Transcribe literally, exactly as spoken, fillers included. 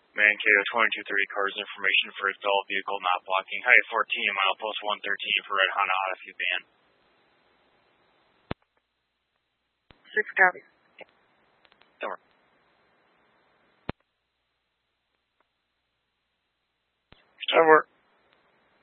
Man K O two two three cars information for stall vehicle not blocking. Height fourteen, milepost one thirteen for red Honda Odyssey van. Six copies. Over. Over.